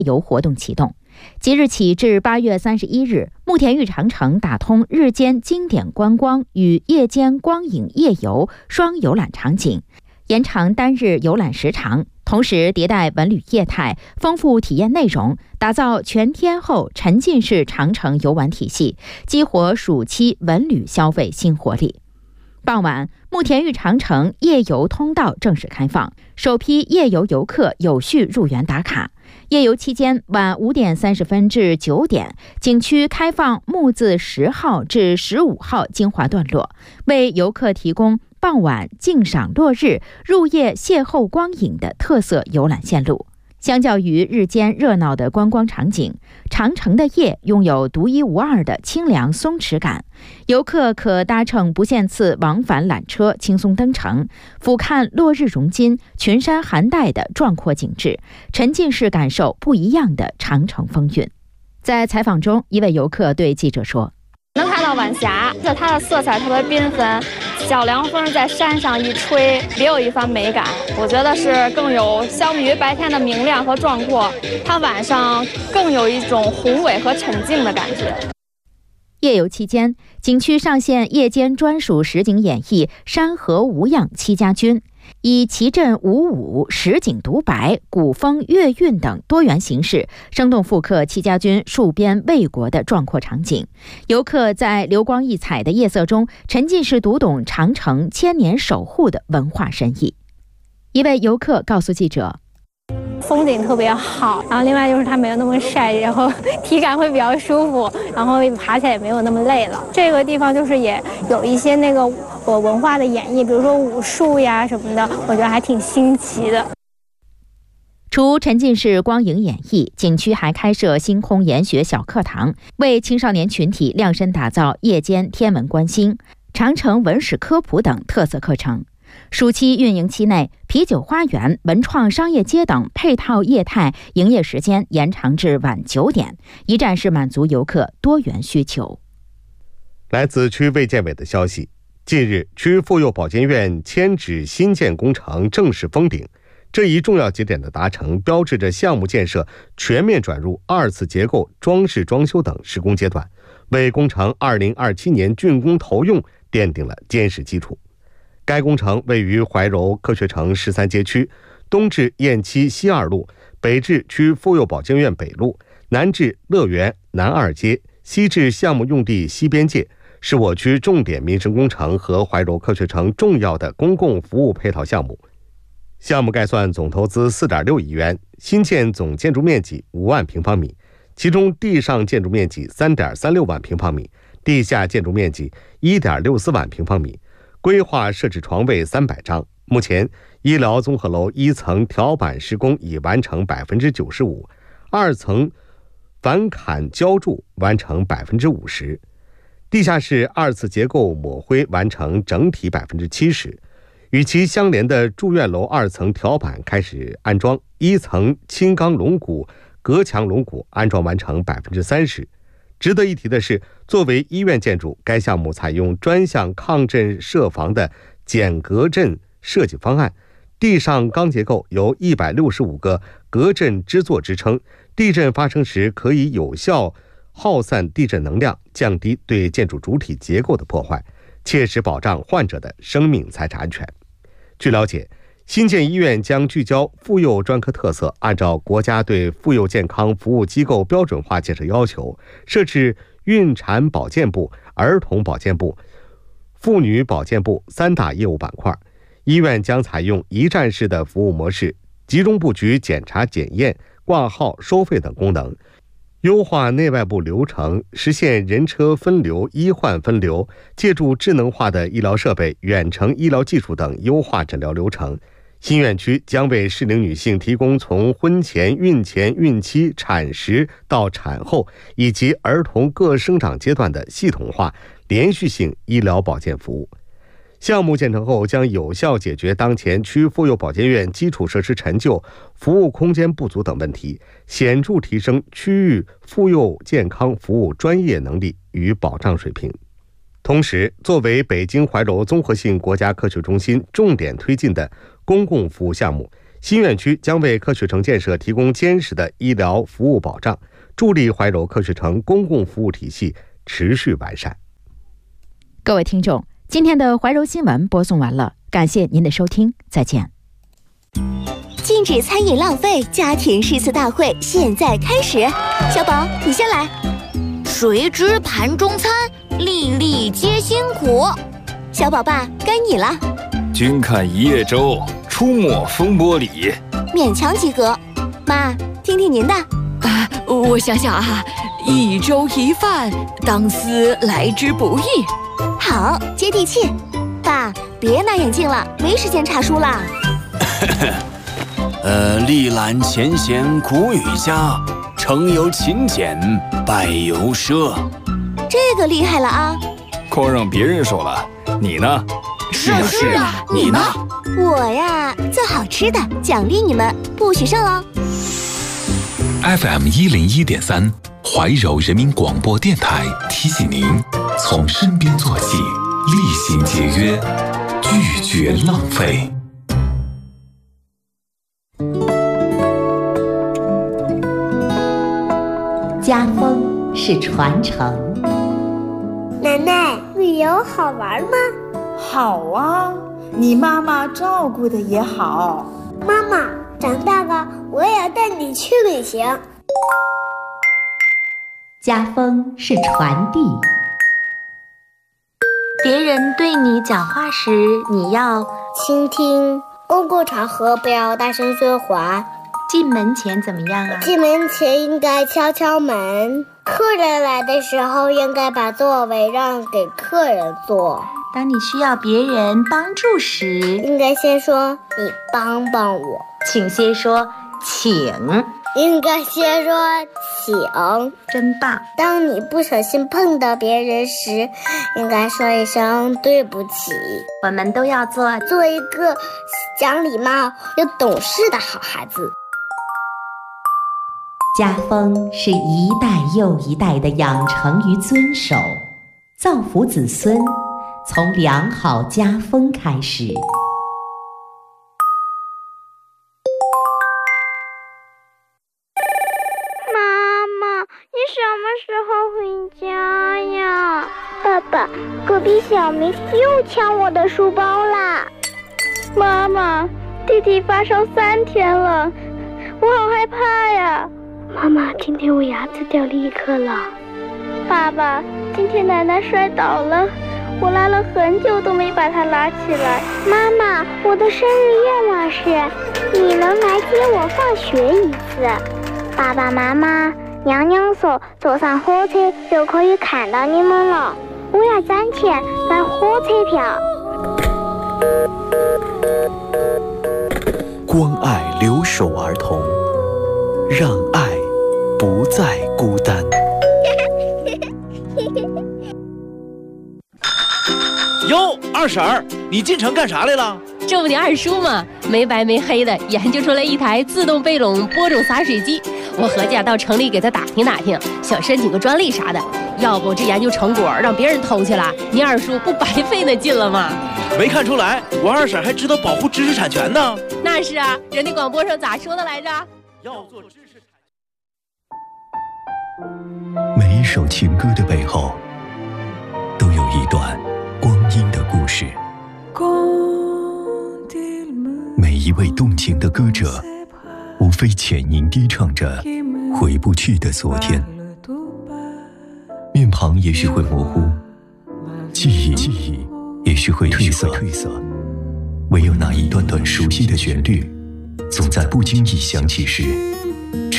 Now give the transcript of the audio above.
游活动启动。即日起至8月31日，慕田峪长城打通日间经典观光与夜间光影夜游双游览场景，延长单日游览时长，同时迭代文旅业态，丰富体验内容，打造全天候沉浸式长城游玩体系，激活暑期文旅消费新活力。傍晚，慕田峪长城夜游通道正式开放，首批夜游游客有序入园打卡。夜游期间，晚5点30分至9点，景区开放木字10号至15号精华段落，为游客提供傍晚静赏落日、入夜邂逅光影的特色游览线路。相较于日间热闹的观光场景，长城的夜拥有独一无二的清凉松弛感。游客可搭乘不限次往返缆车轻松登城，俯瞰落日融金、群山含黛的壮阔景致，沉浸式感受不一样的长城风韵。在采访中，一位游客对记者说：“ 能看到晚霞，它的色彩特别缤纷，小凉风在山上一吹，别有一番美感。我觉得是更有相比于白天的明亮和壮阔，它晚上更有一种宏伟和沉静的感觉。” 夜游期间，景区上线夜间专属实景演绎《山河无恙戚家军》，以奇阵舞舞、实景独白、古风乐韵等多元形式，生动复刻戚家军戍边卫国的壮阔场景。游客在流光溢彩的夜色中，沉浸式读懂长城千年守护的文化深意。一位游客告诉记者：“ 风景特别好，然后另外就是它没有那么晒，然后体感会比较舒服，然后爬起来也没有那么累了。这个地方就是也有一些那个文化的演绎，比如说武术呀什么的，我觉得还挺新奇的。” 除沉浸式光影演绎，景区还开设星空研学小课堂，为青少年群体量身打造夜间天文观星、长城文史科普等特色课程。暑期运营期内，啤酒花园、文创商业街等配套业态营业时间延长至晚9点，一站式满足游客多元需求。 来自区卫健委的消息，近日，区妇幼保健院迁址新建工程正式封顶，这一重要节点的达成，标志着项目建设全面转入2次结构、装饰装修等施工阶段，为工程2027年竣工投用奠定了坚实基础。该工程位于怀柔科学城13街区，东至雁栖西2路，北至区妇幼保健院北路，南至乐园南2街，西至项目用地西边界，是我区重点民生工程和怀柔科学城重要的公共服务配套项目。项目概算总投资4.6亿元，新建总建筑面积5万平方米，其中地上建筑面积3.36万平方米，地下建筑面积1.64万平方米。规划设置床位300张。目前，医疗综合楼1层条板施工已完成95%，2层反砍浇筑完成50%，地下室2次结构抹灰完成整体70%。与其相连的住院楼2层条板开始安装，1层轻钢龙骨、隔墙龙骨安装完成30%。值得一提的是，作为医院建筑，该项目采用专项抗震设防的减隔震设计方案，地上钢结构由165个隔震支座支撑，地震发生时可以有效耗散地震能量，降低对建筑主体结构的破坏，切实保障患者的生命财产安全。据了解，新建医院将聚焦妇幼专科特色，按照国家对妇幼健康服务机构标准化建设要求，设置孕产保健部、儿童保健部、妇女保健部3大业务板块。医院将采用一站式的服务模式，集中布局检查检验、挂号、收费等功能，优化内外部流程，实现人车分流、医患分流，借助智能化的医疗设备、远程医疗技术等优化诊疗流程。新院区将为适龄女性提供从婚前、孕前、孕期、产时到产后以及儿童各生长阶段的系统化、连续性医疗保健服务。项目建成后，将有效解决当前区妇幼保健院基础设施陈旧、服务空间不足等问题，显著提升区域妇幼健康服务专业能力与保障水平。同时，作为北京怀柔综合性国家科学中心重点推进的公共服务项目， 新院区将为科学城建设提供坚实的医疗服务保障，助力怀柔科学城公共服务体系持续完善。 各位听众，今天的怀柔新闻播送完了，感谢您的收听，再见。 禁止餐饮浪费家庭诗词大会现在开始，小宝你先来。 谁知盘中餐，粒粒皆辛苦。 小宝爸该你了。 君看一叶舟，出没风波里。 勉强及格。妈，听听您的。 我想想啊，一粥一饭，当思来之不易。 好，接地气。爸，别拿眼镜了，没时间查书了。 历览前贤古语家，成由勤俭，败由奢。 这个厉害了啊！ 光让别人说了，你呢？ 是啊，你呢？ 我呀，做好吃的，奖励你们，不许剩哦。 FM 101.3，怀柔人民广播电台提醒您：从身边做起，厉行节约，拒绝浪费。 家风是传承。 奶奶，旅游好玩吗？ 好啊，你妈妈照顾的也好。 妈妈，长大了我也要带你去旅行。 家风是传递。 别人对你讲话时，你要倾听。公共场合不要大声说话。 进门前怎么样啊？ 进门前应该敲敲门。客人来的时候，应该把座位让给客人坐。 当你需要别人帮助时， 应该先说你帮帮我。 请先说请。 应该先说请。 真棒。 当你不小心碰到别人时，应该说一声对不起。 我们都要做一个讲礼貌又懂事的好孩子。 家风是一代又一代的养成与遵守，造福子孙，从良好家风开始。 妈妈，你什么时候回家呀？爸爸，隔壁小明又抢我的书包啦！ 妈妈，弟弟发烧3天了，我好害怕呀！ 妈妈，今天我牙齿掉了1颗了。 爸爸，今天奶奶摔倒了，我拉了很久都没把她拉起来。 妈妈，我的生日愿望是你能来接我放学一次。爸爸妈妈，娘娘说坐上火车就可以看到你们了，我要攒钱买火车票。 关爱留守儿童，让爱不再孤单。 哟，二婶儿，你进城干啥来了？ 这不你二叔吗？没白没黑的研究出来一台自动背垄播种洒水机，我合计到城里给他打听打听，想申请个专利啥的。要不这研究成果让别人偷去了，你二叔不白费那劲了吗？ 没看出来，我二婶还知道保护知识产权呢。 那是啊，人家广播上咋说的来着？ 要做知识产权。每一首情歌的背后，都有一段光阴的故事。每一位动情的歌者，无非浅吟低唱着回不去的昨天。面庞也许会模糊，记忆也许会褪色，唯有那一段段熟悉的旋律，总在不经意响起时，